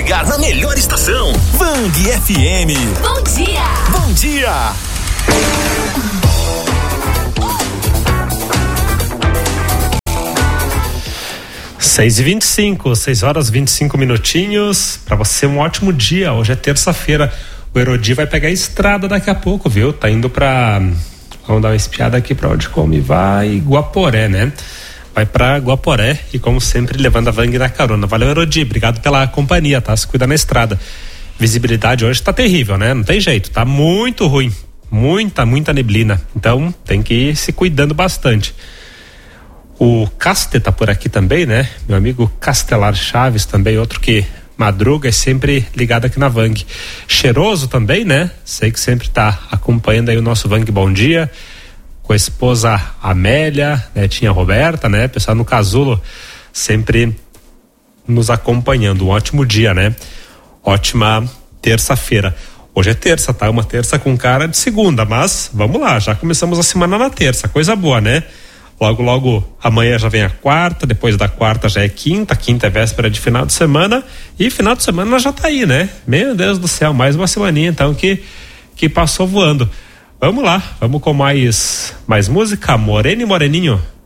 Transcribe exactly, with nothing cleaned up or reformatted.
chegar na melhor estação. Vang F M. Bom dia. Bom dia. seis e vinte e cinco, seis horas e vinte e cinco minutinhos. Pra você um ótimo dia. Hoje é terça-feira. O Erodi vai pegar a estrada daqui a pouco, viu? Tá indo pra... Vamos dar uma espiada aqui pra onde come. Vai Guaporé, né? Vai pra Guaporé e, como sempre, levando a Vang na carona. Valeu, Erodi. Obrigado pela companhia, tá? Se cuida na estrada. Visibilidade hoje tá terrível, né? Não tem jeito. Tá muito ruim. Muita, muita neblina. Então, tem que ir se cuidando bastante. O Caste tá por aqui também, né? Meu amigo Castelar Chaves também, outro que madruga é sempre ligado aqui na Vang. Cheiroso também, né? Sei que sempre tá acompanhando aí o nosso Vang Bom Dia, com a esposa Amélia, netinha Roberta, né? Pessoal no Casulo sempre nos acompanhando. Um ótimo dia, né? Ótima terça-feira. Hoje é terça, tá? Uma terça com cara de segunda, mas vamos lá, já começamos a semana na terça, coisa boa, né? Logo, logo, amanhã já vem a quarta, depois da quarta já é quinta, quinta é véspera de final de semana, e final de semana já tá aí, né? Meu Deus do céu, mais uma semaninha então que, que passou voando. Vamos lá, vamos com mais, mais música, Moreno e Moreninho.